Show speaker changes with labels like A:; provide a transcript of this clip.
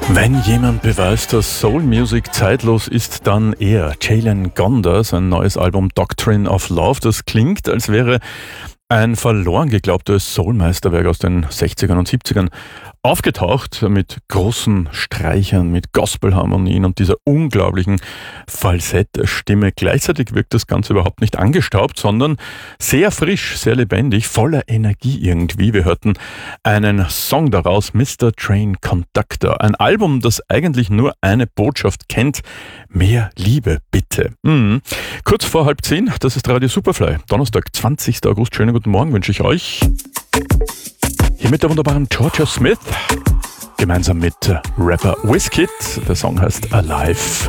A: Wenn jemand beweist, dass Soul Music zeitlos ist, dann er. Jalen Gonda, sein neues Album Doctrine of Love. Das klingt, als wäre ein verloren geglaubtes Soulmeisterwerk aus den 60ern und 70ern aufgetaucht mit großen Streichern, mit Gospelharmonien und dieser unglaublichen Falsettstimme. Gleichzeitig wirkt das Ganze überhaupt nicht angestaubt, sondern sehr frisch, sehr lebendig, voller Energie irgendwie. Wir hörten einen Song daraus, Mr. Train Conductor. Ein Album, das eigentlich nur eine Botschaft kennt: mehr Liebe, bitte. Kurz vor 9:30, das ist Radio Superfly. Donnerstag, 20. August. Schönen guten Morgen wünsche ich euch. Hier mit der wunderbaren Georgia Smith, gemeinsam mit Rapper Wizkid. Der Song heißt Alive.